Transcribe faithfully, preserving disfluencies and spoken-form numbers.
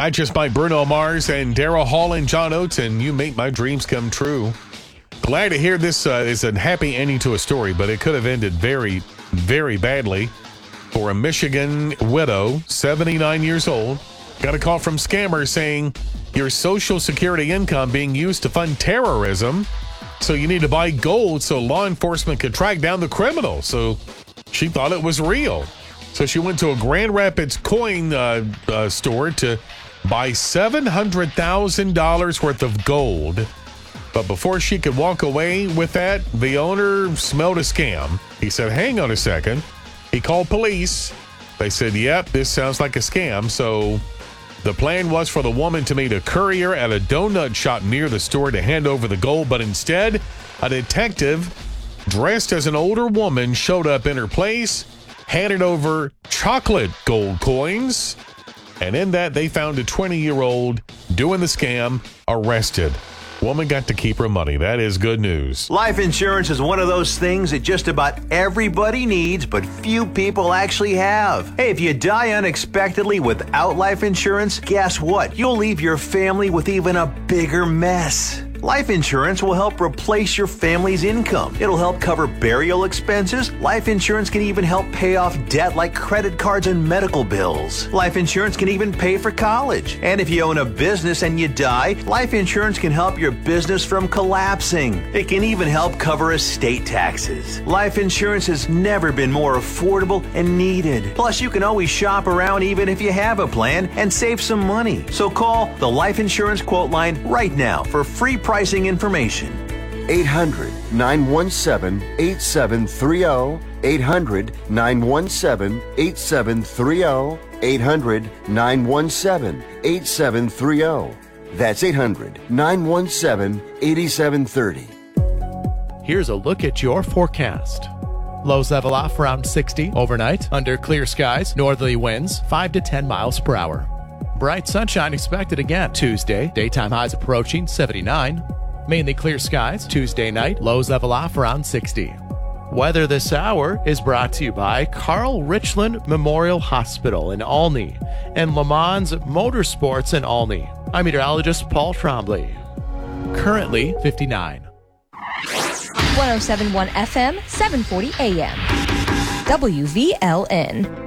I just by Bruno Mars and Daryl Hall and John Oates, and you make my dreams come true. Glad to hear this uh, is a happy ending to a story, but it could have ended very, very badly for a Michigan widow, seventy-nine years old. Got a call from scammers saying your Social Security income being used to fund terrorism, so you need to buy gold so law enforcement could track down the criminal. So she thought it was real. So she went to a Grand Rapids coin uh, uh, store to buy seven hundred thousand dollars worth of gold. But before she could walk away with that, the owner smelled a scam. He said, hang on a second. He called police. They said, yep, this sounds like a scam. So the plan was for the woman to meet a courier at a donut shop near the store to hand over the gold. But instead, a detective dressed as an older woman showed up in her place, handed over chocolate gold coins. And in that, they found a twenty-year-old doing the scam, arrested. Woman got to keep her money. That is good news. Life insurance is one of those things that just about everybody needs, but few people actually have. Hey, if you die unexpectedly without life insurance, guess what? You'll leave your family with even a bigger mess. Life insurance will help replace your family's income. It'll help cover burial expenses. Life insurance can even help pay off debt like credit cards and medical bills. Life insurance can even pay for college. And if you own a business and you die, life insurance can help your business from collapsing. It can even help cover estate taxes. Life insurance has never been more affordable and needed. Plus, you can always shop around even if you have a plan and save some money. So call the Life Insurance Quote Line right now for free pricing information. eight hundred, nine one seven, eight seven three zero. eight hundred, nine one seven, eight seven three zero. eight hundred, nine one seven, eight seven three zero. That's eight hundred, nine one seven, eight seven three zero. Here's a look at your forecast. Lows level off around sixty overnight. Under clear skies, northerly winds five to ten miles per hour. Bright sunshine expected again Tuesday. Daytime highs approaching seventy-nine. Mainly clear skies Tuesday night. Lows level off around sixty. Weather this hour is brought to you by Carl Richland Memorial Hospital in Olney and Le Mans Motorsports in Olney. I'm meteorologist Paul Trombley. Currently fifty-nine. one oh seven point one F M, seven forty A M. W V L N.